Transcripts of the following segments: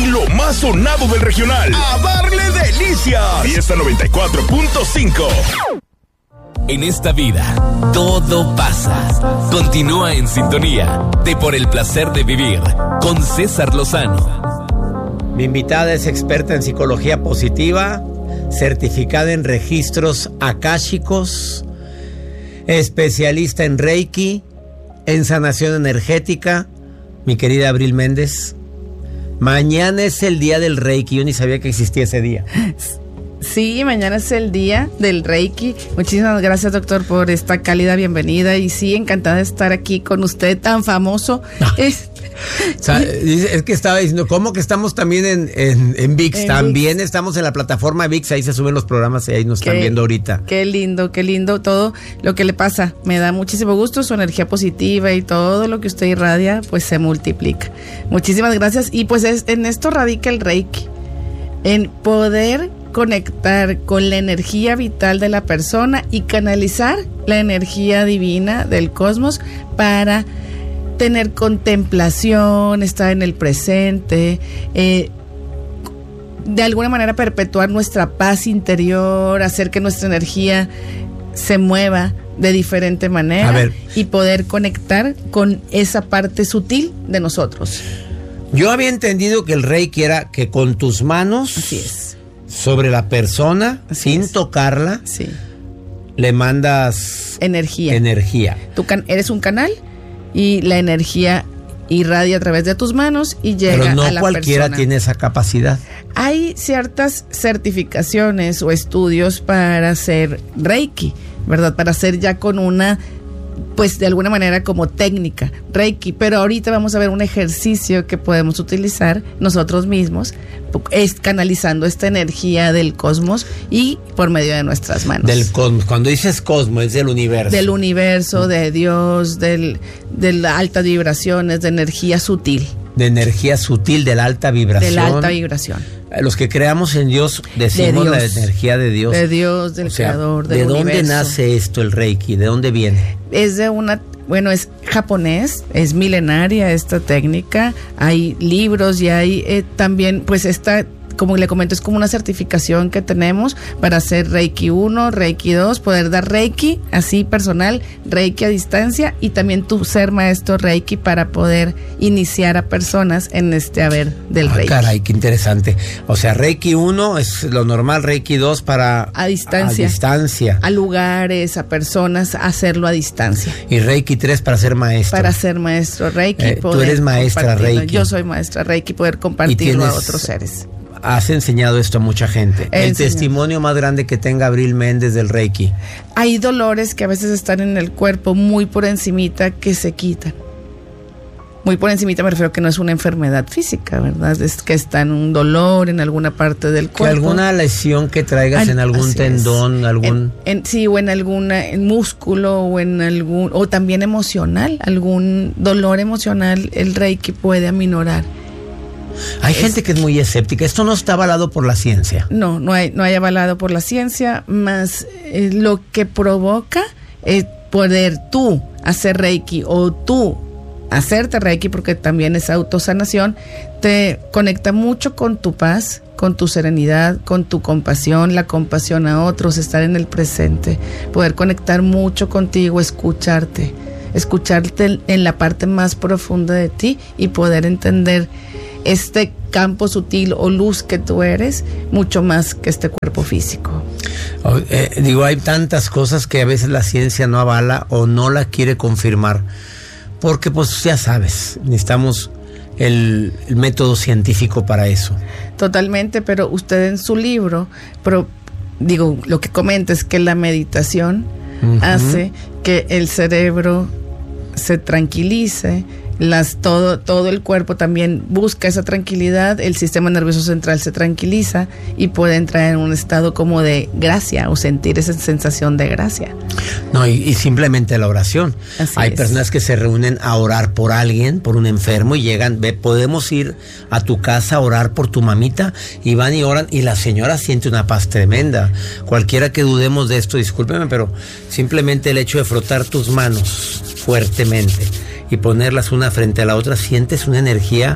lo más sonado del regional. ¡A darle delicias! Fiesta 94.5. En esta vida, todo pasa. Continúa en sintonía de Por el Placer de Vivir con César Lozano. Mi invitada es experta en psicología positiva, certificada en registros akáshicos, especialista en Reiki, en sanación energética, mi querida Abril Méndez. Mañana es el día del Reiki, yo ni sabía que existía ese día. Sí, mañana es el día del Reiki. Muchísimas gracias, doctor, por esta cálida bienvenida. Y sí, encantada de estar aquí con usted, tan famoso. O sea, es que estaba diciendo, ¿cómo que estamos también en VIX? También VIX. Estamos en la plataforma VIX, ahí se suben los programas y ahí nos están viendo ahorita. Qué lindo todo lo que le pasa. Me da muchísimo gusto, su energía positiva y todo lo que usted irradia, pues se multiplica. Muchísimas gracias. Y pues en esto radica el Reiki, en poder conectar con la energía vital de la persona y canalizar la energía divina del cosmos para tener contemplación, estar en el presente, de alguna manera perpetuar nuestra paz interior, hacer que nuestra energía se mueva de diferente manera y poder conectar con esa parte sutil de nosotros. Yo había entendido que el Reiki era que con tus manos, así es, sobre la persona, así sin tocarla, sí, le mandas energía. Tú eres un canal y la energía irradia a través de tus manos y llega a la persona. Pero no cualquiera tiene esa capacidad. Hay ciertas certificaciones o estudios para hacer Reiki, ¿verdad? Para hacer ya con una, pues de alguna manera como técnica Reiki, pero ahorita vamos a ver un ejercicio que podemos utilizar nosotros mismos, es canalizando esta energía del cosmos y por medio de nuestras manos. Cuando dices cosmos, es del universo. Del universo, de Dios, de las altas vibraciones, de energía sutil. De energía sutil, de la alta vibración. De la alta vibración. Los que creamos en Dios decimos la energía de Dios. De Dios, del creador, del universo. ¿De dónde nace esto, el Reiki? ¿De dónde viene? Es japonés, es milenaria esta técnica. Hay libros y hay también, pues como le comento, es como una certificación que tenemos para hacer Reiki 1, Reiki 2, poder dar Reiki así personal, Reiki a distancia y también tú ser maestro Reiki para poder iniciar a personas en este haber del Reiki. Caray, qué interesante. O sea, Reiki 1 es lo normal, Reiki 2 para a distancia. A lugares, a personas, hacerlo a distancia. Y Reiki 3 para ser maestro. Para ser maestro Reiki. Tú eres maestra Reiki. Yo soy maestra Reiki, poder compartirlo a otros seres. Has enseñado esto a mucha gente. El testimonio más grande que tenga Abril Méndez del Reiki. Hay dolores que a veces están en el cuerpo muy por encimita que se quitan. Muy por encimita me refiero que no es una enfermedad física, ¿verdad? Es que está en un dolor en alguna parte del cuerpo. Que alguna lesión que traigas en algún tendón, o en algún músculo o también emocional, algún dolor emocional, el Reiki puede aminorar. Hay gente que es muy escéptica. Esto no está avalado por la ciencia. No hay avalado por la ciencia, más lo que provoca poder tú hacer Reiki o tú hacerte Reiki, porque también es autosanación, te conecta mucho con tu paz, con tu serenidad, con tu compasión, la compasión a otros, estar en el presente, poder conectar mucho contigo, escucharte en la parte más profunda de ti y poder entender este campo sutil o luz que tú eres, mucho más que este cuerpo físico. Hay tantas cosas que a veces la ciencia no avala o no la quiere confirmar, porque pues ya sabes, necesitamos el método científico para eso. Totalmente, pero usted en su libro, lo que comenta es que la meditación hace que el cerebro se tranquilice, todo el cuerpo también busca esa tranquilidad, el sistema nervioso central se tranquiliza y puede entrar en un estado como de gracia o sentir esa sensación de gracia. No, y simplemente la oración. Hay personas que se reúnen a orar por alguien, por un enfermo, y llegan, podemos ir a tu casa a orar por tu mamita, y van y oran, y la señora siente una paz tremenda. Cualquiera que dudemos de esto, discúlpeme, pero simplemente el hecho de frotar tus manos fuertemente y ponerlas una frente a la otra, sientes una energía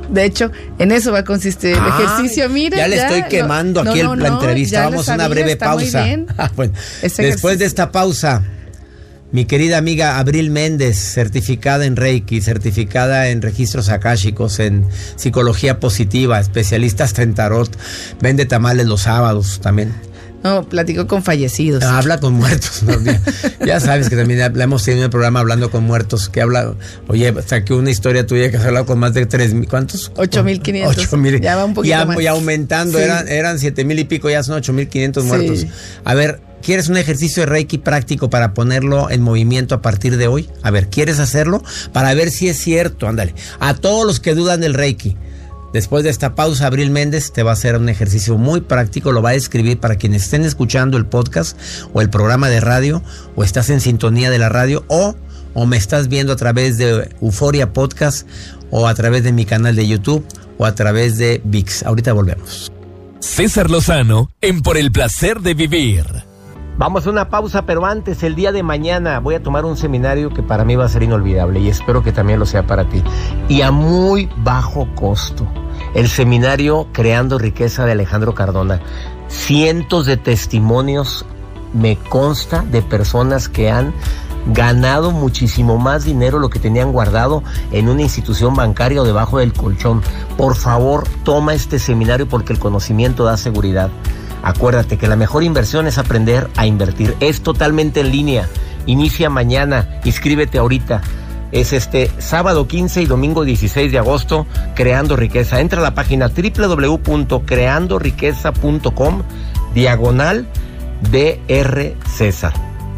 De hecho, en eso va a consistir el ejercicio. Mire, ya le estoy quemando aquí la entrevista. Vamos a una breve pausa. Bueno, después de esta pausa, mi querida amiga Abril Méndez, certificada en Reiki, certificada en registros akáshicos, en psicología positiva, especialista hasta en tarot, vende tamales los sábados también. No, platico con fallecidos. Habla con muertos. ¿No? Ya sabes que también la hemos tenido en el programa Hablando con Muertos, que habla, oye, saqué una historia tuya que has hablado con más de 3,000, ¿cuántos? 8,500. 8,000. Ya va un poquito más. Y aumentando, sí. eran 7,000 y pico, ya son 8,500 muertos. Sí. A ver, ¿quieres un ejercicio de Reiki práctico para ponerlo en movimiento a partir de hoy? A ver, ¿quieres hacerlo? Para ver si es cierto, ándale. A todos los que dudan del Reiki. Después de esta pausa, Abril Méndez te va a hacer un ejercicio muy práctico, lo va a escribir para quienes estén escuchando el podcast o el programa de radio, o estás en sintonía de la radio, o me estás viendo a través de Euforia Podcast, o a través de mi canal de YouTube, o a través de ViX. Ahorita volvemos. César Lozano en Por el Placer de Vivir. Vamos a una pausa, pero antes, el día de mañana voy a tomar un seminario que para mí va a ser inolvidable y espero que también lo sea para ti. Y a muy bajo costo. El seminario Creando Riqueza de Alejandro Cardona. Cientos de testimonios, me consta, de personas que han ganado muchísimo más dinero lo que tenían guardado en una institución bancaria o debajo del colchón. Por favor, toma este seminario porque el conocimiento da seguridad. Acuérdate que la mejor inversión es aprender a invertir. Es totalmente en línea. Inicia mañana. Inscríbete ahorita. Es sábado 15 y domingo 16 de agosto, Creando Riqueza. Entra a la página www.creandoriqueza.com/Dr. César.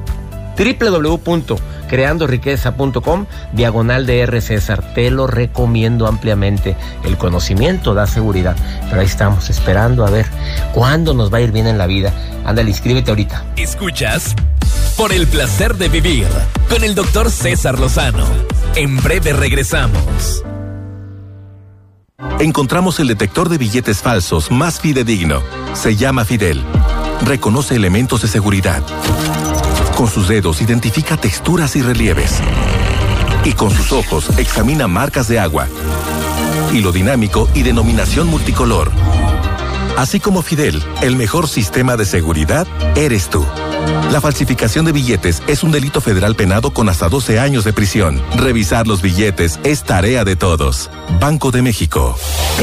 www.creandoriqueza.com/Dr. César. Te lo recomiendo ampliamente. El conocimiento da seguridad. Pero ahí estamos esperando a ver cuándo nos va a ir bien en la vida. Ándale, inscríbete ahorita. ¿Escuchas? Por el Placer de Vivir con el Dr. César Lozano. En breve regresamos. Encontramos el detector de billetes falsos más fidedigno. Se llama Fidel. Reconoce elementos de seguridad. Con sus dedos identifica texturas y relieves. Y con sus ojos examina marcas de agua, hilo dinámico y denominación multicolor. Así como Fidel, el mejor sistema de seguridad eres tú. La falsificación de billetes es un delito federal penado con hasta 12 años de prisión. Revisar los billetes es tarea de todos. Banco de México.